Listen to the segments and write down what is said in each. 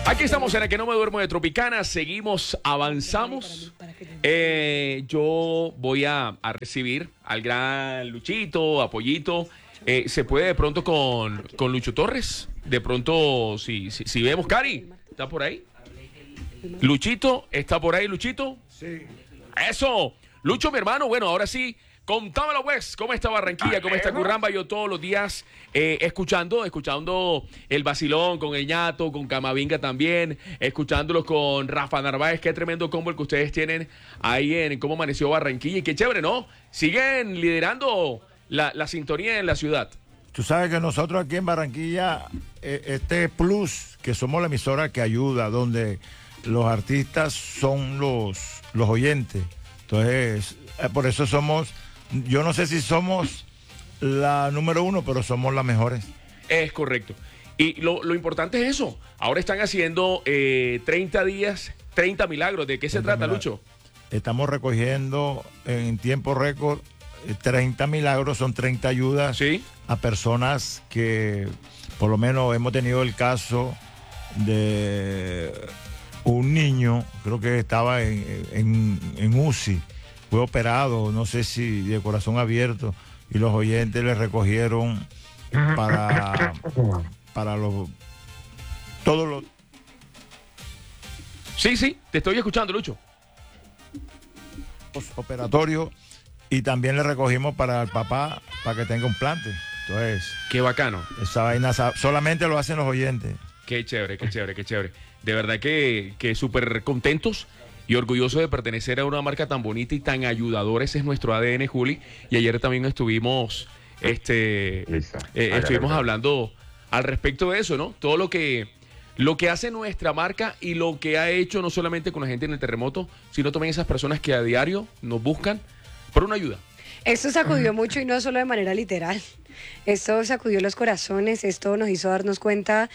Aquí estamos en el que no me duermo de Tropicana, seguimos, avanzamos. Yo voy a recibir al gran Luchito, a Pollito. ¿Se puede de pronto con Lucho Torres? De pronto, si vemos, Cari, ¿está por ahí? Luchito, ¿está por ahí, Luchito? Sí. ¡Eso! Lucho, mi hermano, bueno, ahora sí, contámelo, pues, ¿cómo está Barranquilla? ¿Cómo está Curramba? Yo todos los días escuchando el vacilón con el ñato, con Camavinga también, escuchándolos con Rafa Narváez. Qué tremendo combo el que ustedes tienen ahí en cómo amaneció Barranquilla. Y qué chévere, ¿no? Siguen liderando la sintonía en la ciudad. Tú sabes que nosotros aquí en Barranquilla, este plus, que somos la emisora que ayuda, donde los artistas son los oyentes. Entonces, por eso somos, yo no sé si somos la número uno, pero somos las mejores. Es correcto. Y lo importante es eso. Ahora están haciendo 30 días, 30 milagros. ¿De qué se trata, Lucho? Estamos recogiendo en tiempo récord 30 milagros, son 30 ayudas, ¿sí?, a personas que, por lo menos hemos tenido el caso de un niño, creo que estaba en UCI, fue operado, no sé si de corazón abierto, y los oyentes le recogieron para todos los... Sí, te estoy escuchando, Lucho. Operatorios, y también le recogimos para el papá, para que tenga un plante. Entonces, qué bacano. Esa vaina solamente lo hacen los oyentes. Qué chévere, qué chévere, qué chévere. De verdad que súper contentos y orgullosos de pertenecer a una marca tan bonita y tan ayudadora. Ese es nuestro ADN, Juli. Y ayer también estuvimos hablando al respecto de eso, ¿no? Todo lo que hace nuestra marca y lo que ha hecho no solamente con la gente en el terremoto, sino también esas personas que a diario nos buscan por una ayuda. Esto sacudió mucho y no solo de manera literal. Esto sacudió los corazones, esto nos hizo darnos cuenta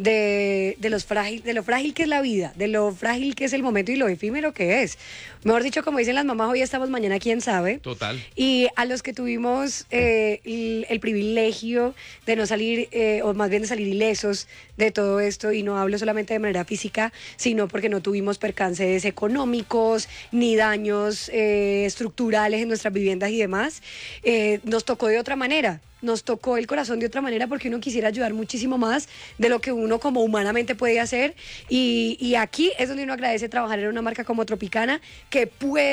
de lo frágil que es la vida, de lo frágil que es el momento y lo efímero que es. Mejor dicho, como dicen las mamás, hoy estamos, mañana quién sabe. Total. Y a los que tuvimos el privilegio de no salir, o más bien de salir ilesos de todo esto, y no hablo solamente de manera física, sino porque no tuvimos percances económicos ni daños estructurales en nuestras viviendas y demás, nos tocó de otra manera. Nos tocó el corazón de otra manera porque uno quisiera ayudar muchísimo más de lo que uno como humanamente puede hacer, y aquí es donde uno agradece trabajar en una marca como Tropicana, que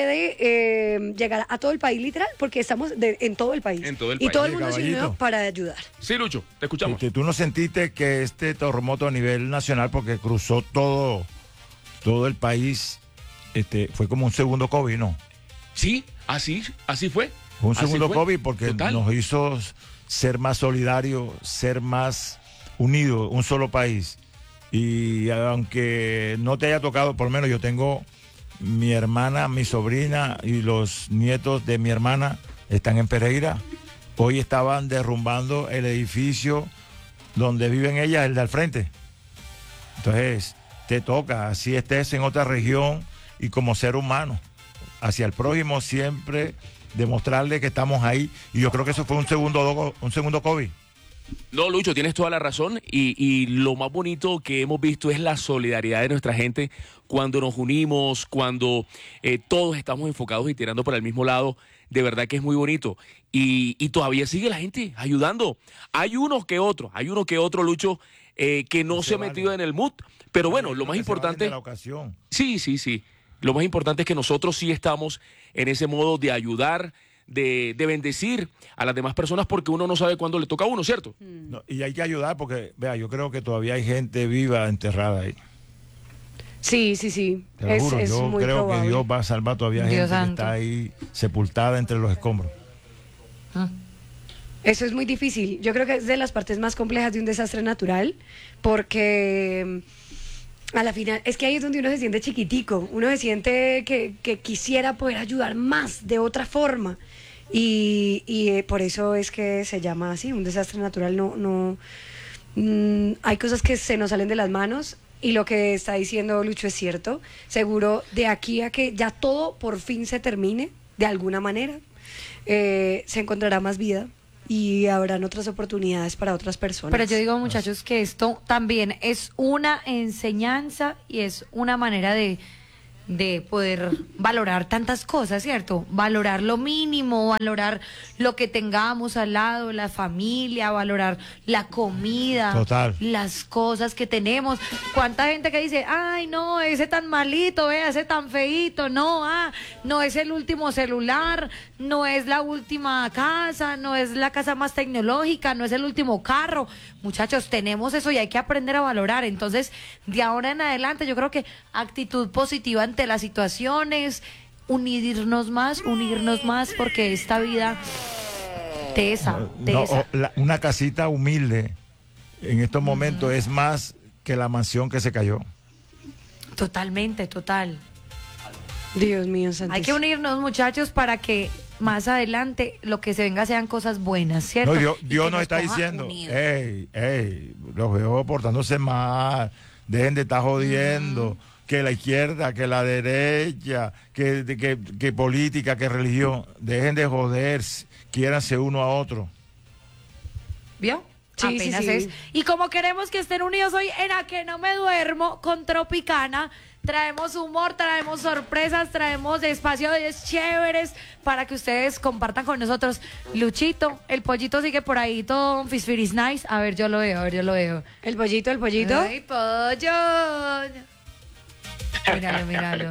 puede llegar a todo el país literal, porque estamos en todo el país. En todo el y país. todo el mundo se unió para ayudar. Sí, Lucho, te escuchamos. ¿Tú no sentiste que este terremoto a nivel nacional, porque cruzó todo el país, fue como un segundo COVID, ¿no? Sí, así fue. Un segundo COVID porque nos hizo ser más solidarios, ser más unidos, un solo país. Y aunque no te haya tocado, por lo menos yo tengo mi hermana, mi sobrina y los nietos de mi hermana están en Pereira. Hoy estaban derrumbando el edificio donde viven ellas, el de al frente. Entonces, te toca, así estés en otra región y como ser humano, hacia el prójimo siempre demostrarle que estamos ahí, y yo creo que eso fue un segundo COVID. No, Lucho, tienes toda la razón, y lo más bonito que hemos visto es la solidaridad de nuestra gente cuando nos unimos, cuando todos estamos enfocados y tirando para el mismo lado. De verdad que es muy bonito, y todavía sigue la gente ayudando. Hay uno que otro, Lucho, que no se ha metido en el mood, pero bueno, lo más importante... la ocasión. Sí. Lo más importante es que nosotros sí estamos en ese modo de ayudar, de bendecir a las demás personas, porque uno no sabe cuándo le toca a uno, ¿cierto? No, y hay que ayudar porque, vea, yo creo que todavía hay gente viva enterrada ahí. Sí. Te lo juro, yo muy creo probable. que Dios va a salvar todavía gente que está ahí sepultada entre los escombros. Eso es muy difícil. Yo creo que es de las partes más complejas de un desastre natural, porque... a la final, es que ahí es donde uno se siente chiquitico, uno se siente que quisiera poder ayudar más de otra forma, y por eso es que se llama así, un desastre natural. Hay cosas que se nos salen de las manos, y lo que está diciendo Lucho es cierto. Seguro de aquí a que ya todo por fin se termine, de alguna manera, se encontrará más vida, y habrán otras oportunidades para otras personas. Pero yo digo, muchachos, que esto también es una enseñanza y es una manera de poder valorar tantas cosas, ¿cierto? Valorar lo mínimo, valorar lo que tengamos al lado, la familia, valorar la comida, total, las cosas que tenemos. ¿Cuánta gente que dice, ay, no, ese tan malito, ese tan feíto, no, no es el último celular, no es la última casa, no es la casa más tecnológica, no es el último carro? Muchachos, tenemos eso y hay que aprender a valorar. Entonces, de ahora en adelante, yo creo que actitud positiva ante las situaciones, unirnos más, porque esta vida tesa. Una casita humilde en estos momentos es más que la mansión que se cayó. Totalmente, total. Dios mío, santísimo. Hay que unirnos, muchachos, para que más adelante lo que se venga sean cosas buenas, ¿cierto? No, Dios nos está diciendo, los veo portándose mal, dejen de estar jodiendo, que la izquierda, que la derecha, que política, que religión, dejen de joderse, quiéranse uno a otro. ¿Vio? Sí, Apenas sí. es. Y como queremos que estén unidos hoy en A Que No Me Duermo con Tropicana, traemos humor, traemos sorpresas, traemos espacios chéveres para que ustedes compartan con nosotros. Luchito, el pollito sigue por ahí todo Fisfiris Nice. A ver, yo lo veo. El pollito. ¡Ay, pollo! Míralo.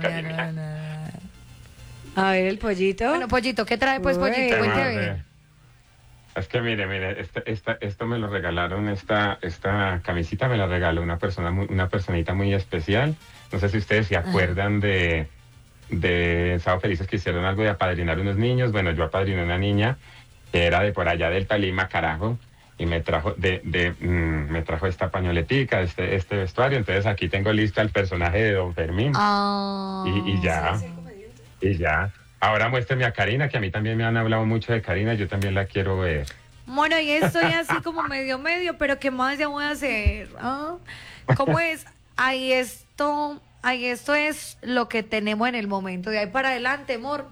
A ver, el pollito. Bueno, pollito, ¿qué trae pues, pollito? Cuénteme. Es que mire, esto me lo regalaron, esta camisita me la regaló una personita muy especial. No sé si ustedes se acuerdan de Sábado Felices, que hicieron algo de apadrinar unos niños. Bueno, yo apadriné una niña que era de por allá del Tolima, carajo, y me trajo me trajo esta pañoletica, este vestuario. Entonces aquí tengo listo al personaje de Don Fermín. Y ya. Ahora muéstrame a Karina, que a mí también me han hablado mucho de Karina, yo también la quiero ver. Bueno, y estoy así como medio, pero ¿qué más ya voy a hacer? ¿Cómo es? Ahí esto es lo que tenemos en el momento. De ahí para adelante, amor.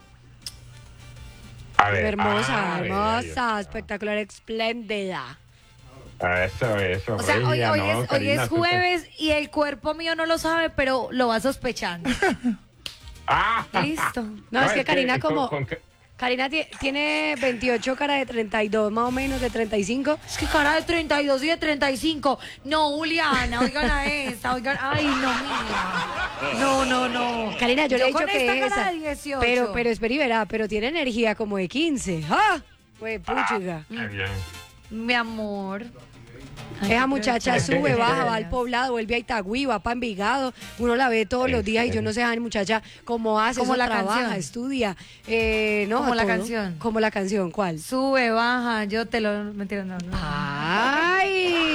A ver, hermosa, espectacular, espléndida. Eso. O sea, hoy Karina, es jueves y el cuerpo mío no lo sabe, pero lo va sospechando. Listo. No, es que Karina Karina tiene 28, cara de 32, más o menos, de 35. Es que cara de 32 y de 35. No, Juliana, oigan a esta, ay, no, mía. No. Karina, yo le he dicho con que esta cara esa. de 18. Pero espera y verá, pero tiene energía como de 15. ¡Ah! Pues puchiga. Bien. Mi amor. Esa muchacha sube, baja, va al Poblado, vuelve a Itagüí, va para Envigado. Uno la ve todos los días y yo no sé, muchacha, cómo hace, como eso, la trabaja, canción. estudia. No, como la todo. canción. Como la canción, ¿cuál? Sube, baja, yo te lo... Mentira, no. ¡Ay!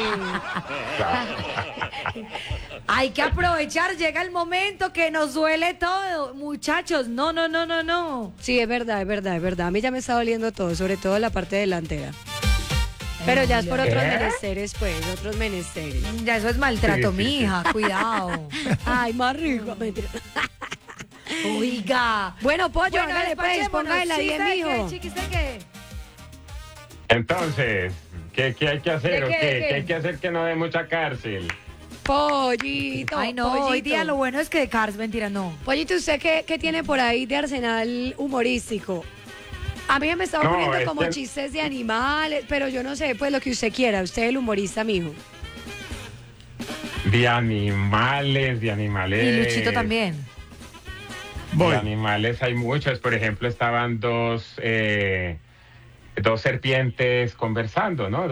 Hay que aprovechar, llega el momento que nos duele todo. Muchachos, no. Sí, es verdad. A mí ya me está doliendo todo, sobre todo la parte delantera. Pero ya es por otros menesteres, pues, otros menesteres. Ya eso es maltrato, mija, cuidado. Ay, más rico. Mentira. Oiga. Bueno, pollo, hágale pues, póngale la 10, mijo. ¿Qué? Entonces, ¿qué hay que hacer? ¿De qué? ¿Qué hay que hacer que no dé mucha cárcel? Pollito. Ay, no, pollito. hoy día lo bueno es que de Cars, mentira, no. Pollito, ¿usted qué tiene por ahí de arsenal humorístico? A mí me estaba poniendo como chistes de animales, pero yo no sé, pues lo que usted quiera. Usted es el humorista, mijo. De animales. Y Luchito también. De animales hay muchos. Por ejemplo, estaban dos serpientes conversando, ¿no?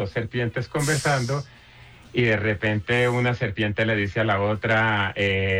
Y de repente una serpiente le dice a la otra,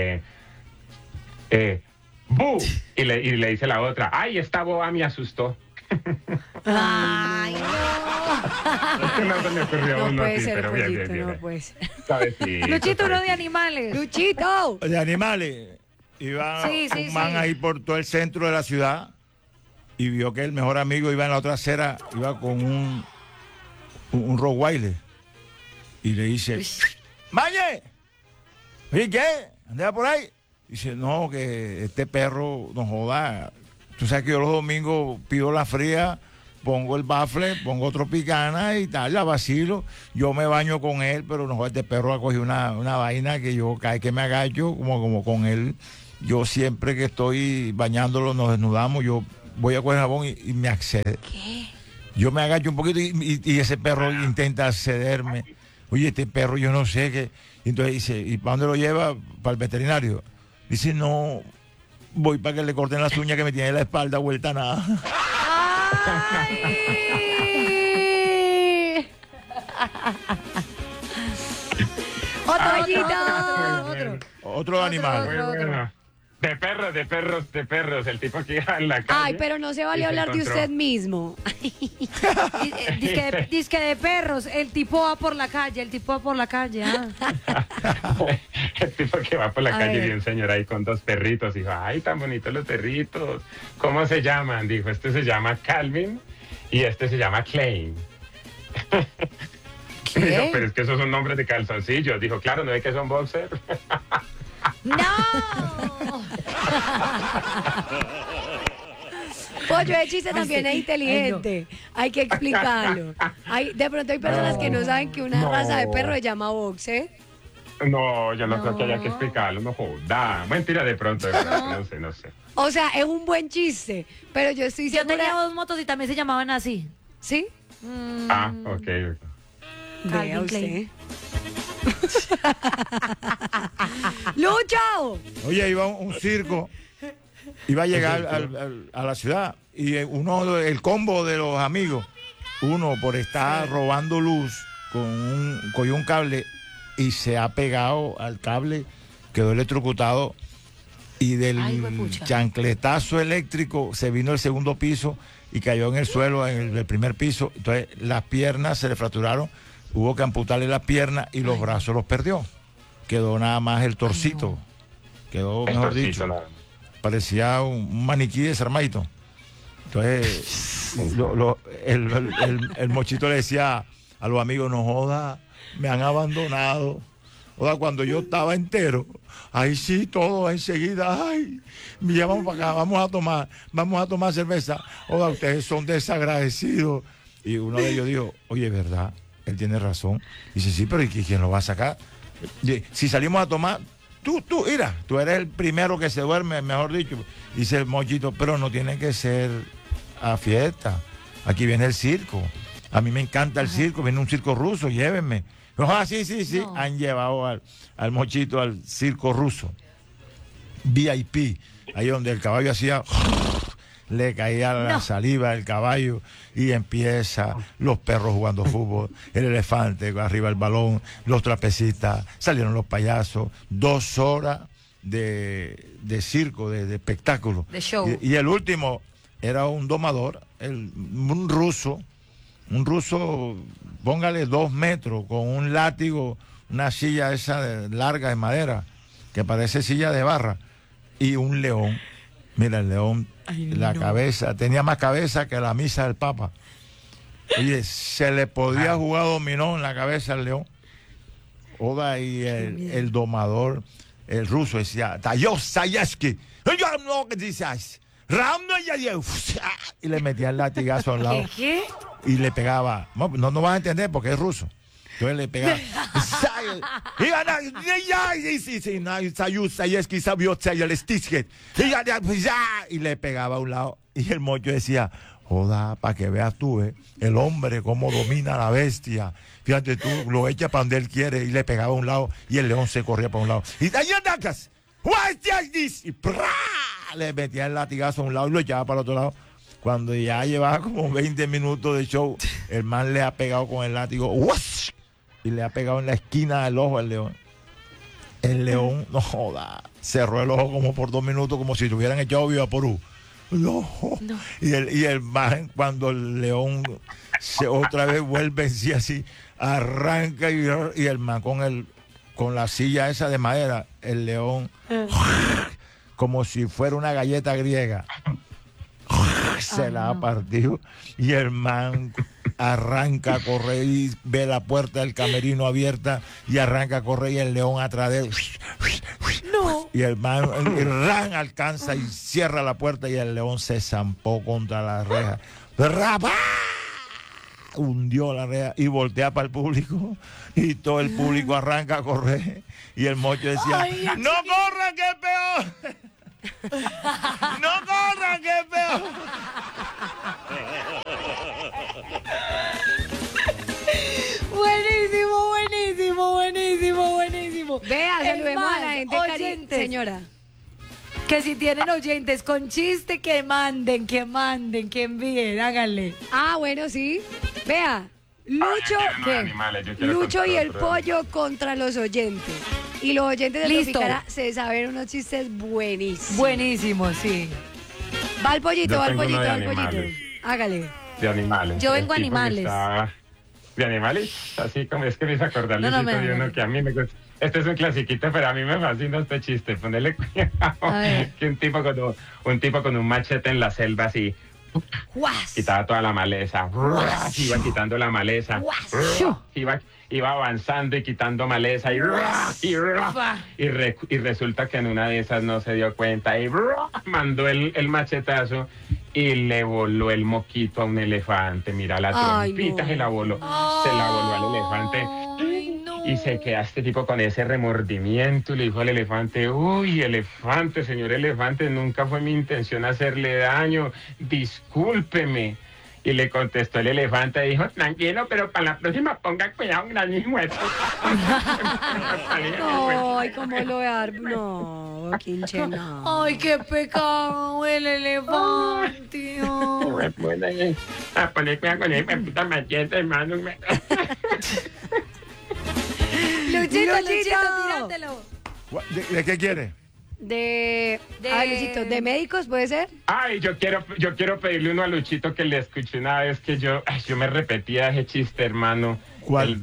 ¡bu! Y le dice a la otra, ¡ay, esta boa me asustó! Ay, no. Es que no se me ocurrió uno puede así, ser, pero pollito, bien. no puede ser. Suavecito, Luchito, uno de suavecito. animales. ¡Luchito! De animales. Iba Sí, un man ahí por todo el centro de la ciudad y vio que el mejor amigo iba en la otra acera, iba con un Rottweiler. Y le dice, ¡Maye! ¿Y qué? ¿Andaba por ahí? Dice, no, que este perro nos joda. Tú sabes que yo los domingos pido la fría pongo el bafle, pongo Tropicana y tal, la vacilo. Yo me baño con él, pero no, este perro ha cogido una vaina que yo cada vez que me agacho, como con él, yo siempre que estoy bañándolo, nos desnudamos, yo voy a coger jabón y me accede. ¿Qué? Yo me agacho un poquito y ese perro intenta accederme. Oye, este perro yo no sé qué. Y entonces dice, ¿y para dónde lo lleva? Para el veterinario. Dice, no, voy para que le corten las uñas que me tiene la espalda vuelta a nada. ¡Ay! Otro animal. Bueno. De perros, el tipo que iba en la calle. Ay, pero no se vale hablar de usted mismo. Disque de perros, el tipo va por la calle, El tipo que va por la A calle ver. y un señor ahí con 2 perritos. Dijo, ay, tan bonitos los perritos. ¿Cómo se llaman? Dijo, este se llama Calvin y este se llama Klein. Dijo, pero es que esos son nombres de calzoncillos. Dijo, claro, ¿no ve que son boxer? ¡No! Pollo de chiste también es inteligente. Hay que explicarlo. De pronto hay personas que no saben que una raza de perro se llama boxer. No, yo no creo que haya que explicarlo, no joda. Mentira, de pronto, no sé. O sea, es un buen chiste, pero yo estoy Yo segura... tenía 2 motos y también se llamaban así. ¿Sí? Ah, ok. Vea Calvin usted. Klein. ¡Lucho! Oye, iba un circo, iba a llegar a la ciudad y el combo de los amigos, uno por estar robando luz cogió un cable y se ha pegado al cable, quedó electrocutado y del Ay, huepucha. chancletazo eléctrico se vino el segundo piso y cayó en el suelo en el primer piso. Entonces las piernas se le fracturaron, hubo que amputarle las piernas y los brazos los perdió. Quedó nada más el torcito. Quedó, mejor dicho, parecía un maniquí desarmadito. Entonces, el mochito le decía a los amigos, no joda, me han abandonado. Joda, cuando yo estaba entero, ahí sí, todo enseguida, ay, me llevamos para acá, vamos a tomar cerveza. Joda, ustedes son desagradecidos. Y uno de ellos dijo, oye, ¿verdad? Él tiene razón. Dice, sí, pero ¿y quién lo va a sacar? Si salimos a tomar, tú eres el primero que se duerme, mejor dicho. Dice el mochito, pero no tiene que ser a fiesta. Aquí viene el circo. A mí me encanta el circo, viene un circo ruso, llévenme. Ah, sí. No. Han llevado al mochito al circo ruso. VIP, ahí donde el caballo hacía... Le caía la saliva del caballo y empieza los perros jugando fútbol, el elefante arriba el balón, los trapecistas, salieron los payasos, 2 horas de circo, de espectáculo. De show. Y el último era un domador, un ruso, póngale 2 metros, con un látigo, una silla esa larga de madera, que parece silla de barra, y un león. Mira, el león, cabeza, tenía más cabeza que la misa del Papa. Oye, se le podía jugar dominó en la cabeza al león. Oda, y el domador, el ruso, decía, Tayosayaski, y le metía el latigazo al lado. ¿Qué? Y le pegaba. No vas a entender porque es ruso. Entonces le pegaba. Y le pegaba a un lado. Y el mocho decía, joda, para que veas tú, el hombre cómo domina a la bestia. Fíjate tú, lo echa para donde él quiere. Y le pegaba a un lado y el león se corría para un lado. Y le metía el latigazo a un lado y lo echaba para el otro lado. Cuando ya llevaba como 20 minutos de show, el man le ha pegado con el látigo. ¡Wash! Y le ha pegado en la esquina del ojo al león. El león, no joda, cerró el ojo como por 2 minutos, como si le hubieran echado Vivaporú. No. Y el man, cuando el león otra vez vuelve así, arranca y el man con la silla esa de madera, el león, como si fuera una galleta griega. Se la ha partido y el man arranca a correr y ve la puerta del camerino abierta y arranca a correr y el león atrás de él No. Y el man ran alcanza y cierra la puerta y el león se zampó contra la reja. ¡Rapá! Hundió la reja y voltea para el público y todo el público arranca a correr y el mocho decía, ay, ¡no corran que es peor! ¡No corran que es peor! Buenísimo, buenísimo, buenísimo, buenísimo. Vea, saludemos a la gente, oyentes, señora. que si tienen oyentes con chiste, que manden, que envíen, háganle. Ah, bueno, sí. Vea, Lucho, ¿qué? Animales, yo quiero Lucho contar y el otro. pollo contra los oyentes. Y los oyentes de Listo. Tropicara se saben unos chistes buenísimos. Buenísimo, sí. Va el pollito, Yo va el tengo pollito, uno de va el pollito. animales. Hágale. De animales. Yo El vengo a tipo que animales. está- ¿De animales? Así como es que me hizo acordar, No, no, Luisito, me de da. uno que a mí me gusta. Este es un clasiquito, pero a mí me fascina este chiste. Ponele cuidado. A ver. Que un tipo con un machete en la selva así, ¡Guas! quitaba toda la maleza. Iba quitando la maleza. Iba avanzando y quitando maleza. Y resulta que en una de esas no se dio cuenta. Y mandó el machetazo y le voló el moquito a un elefante. Mira, la Ay, trompita no. se la voló. Se la voló al elefante. Ay, no. Y se queda este tipo con ese remordimiento y le dijo al elefante, uy, elefante, señor elefante, nunca fue mi intención hacerle daño, discúlpeme. Y le contestó el elefante, dijo, tranquilo, pero para la próxima ponga cuidado, gran hijo de Ay, cómo lo voy a dar. No, quinche, no. Ay, qué pecado el elefante. ay. A poner cuidado con ese puta machete, hermano. Luchito, Luchito. tírátelo. ¿De qué quiere? De... De- Ah, Luchito, ¿de médicos puede ser? Ay, yo quiero pedirle uno a Luchito que le escuché una vez que yo me repetía ese chiste, hermano. ¿Cuál?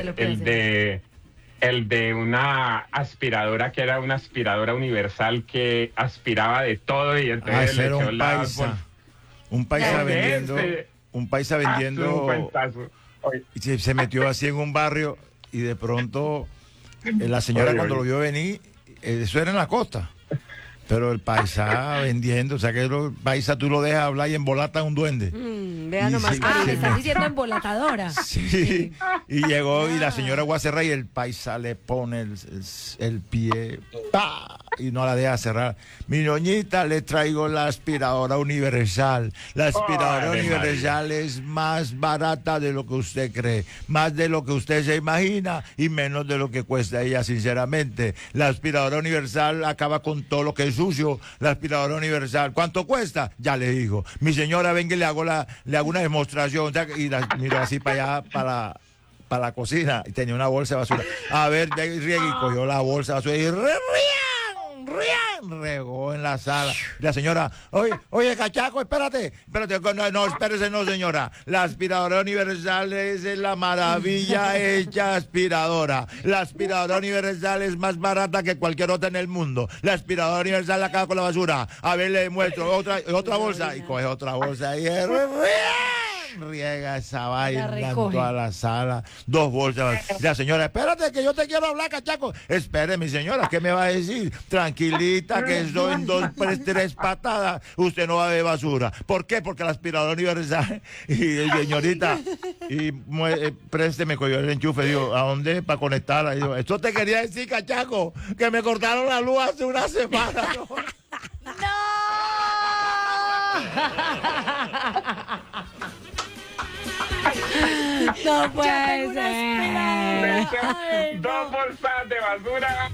El de una aspiradora que era una aspiradora universal que aspiraba de todo y entonces ese le era echó un la paisa. Un paisa vendiendo. Un paisa un vendiendo. cuentazo. Oye, Y se metió así en un barrio y de pronto la señora Oye, cuando oye. lo vio venir, eso era en la costa. Pero el paisa vendiendo, o sea que el paisa tú lo dejas hablar y embolata un duende. Vea Y nomás, sí, Ah, Karina. me sí, estás diciendo embolatadora. Sí, y llegó y la señora Guacerra y el paisa le pone el pie, ¡pa! Y no la deja cerrar. Mi doñita, le traigo la aspiradora universal. La aspiradora Ave universal es más barata de lo que usted cree, más de lo que usted se imagina y menos de lo que cuesta ella, sinceramente. La aspiradora universal acaba con todo lo que es sucio. La aspiradora universal, ¿cuánto cuesta? Ya le digo. Mi señora, venga y le hago una demostración. Y la miro así para allá, para la cocina, y tenía una bolsa de basura. A ver, riega, y cogió la bolsa de basura y regó en la sala. La señora, oye, cachaco, espérate, espérese, no, señora. La aspiradora universal es la maravilla hecha aspiradora. La aspiradora universal es más barata que cualquier otra en el mundo. La aspiradora universal la acaba con la basura. A ver, le muestro otra bolsa, y coge otra bolsa y riega esa vaina en recoge. toda la sala, 2 bolsas. La señora, espérate que yo te quiero hablar, cachaco. Espere, mi señora, ¿qué me va a decir? Tranquilita, que eso en 2, 3 patadas usted no va a ver basura. ¿Por qué? Porque la aspiradora universal. Y señorita, présteme, cogió el enchufe, digo, ¿a dónde? Para conectarla. Y digo, esto te quería decir, cachaco, que me cortaron la luz hace una semana. ¿No? No puede ser. Ay, 2 bolsas de basura.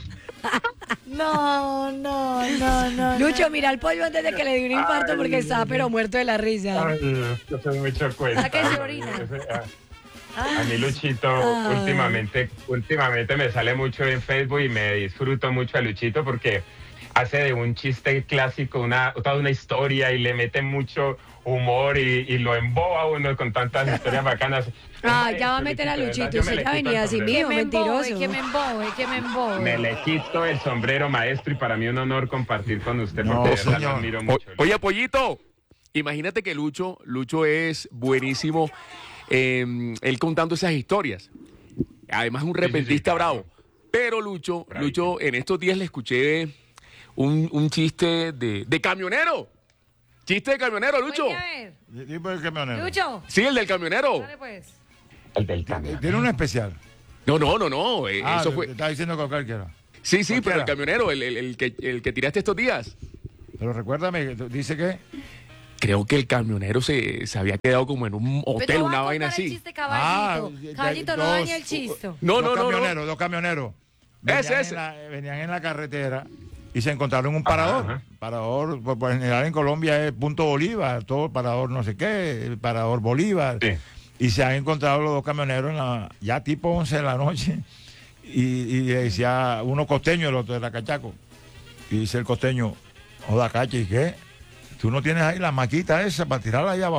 no, no, no, no. Lucho, mira al pollo antes de que le dé un infarto porque estaba pero muerto de la risa. Ay, yo soy mucho cuenta. ¿A qué se orina? A mí Luchito últimamente me sale mucho en Facebook y me disfruto mucho a Luchito porque hace de un chiste clásico toda una historia y le mete mucho humor y lo emboba uno con tantas historias bacanas. Ah, ya va a meter a Luchito, usted ya venía así mío, mentiroso. Que me embobe. Me le quito el sombrero, maestro, y para mí un honor compartir con usted No, porque de verdad lo señor. admiro mucho. Oye, Pollito, imagínate que Lucho es buenísimo él contando esas historias. Además, un repentista claro. bravo. Pero Lucho, en estos días le escuché un chiste de camionero. Chiste de camionero, Lucho. ¿Tipo del camionero? Lucho. Sí, el del camionero. Dale pues. El del cambio. ¿Tiene un especial? No. Eso te fue. estaba diciendo que cualquiera. Sí, cualquiera. pero el camionero, el que tiraste estos días. Pero recuérdame, dice que... Creo que el camionero se había quedado como en un hotel, Pero una va a vaina contar el así. chiste, caballito, no daña el chiste. No. Dos camioneros. Ese. Venían en la carretera y se encontraron un parador. Ajá. Parador, por en general en Colombia es Punto Bolívar, todo parador no sé qué, el parador Bolívar. Sí. Y se han encontrado los dos camioneros ya tipo 11 de la noche. Y decía uno costeño, el otro era cachaco. Y dice el costeño, joda, cacha, ¿y qué? ¿Tú no tienes ahí la maquita esa para tirarla allá abajo?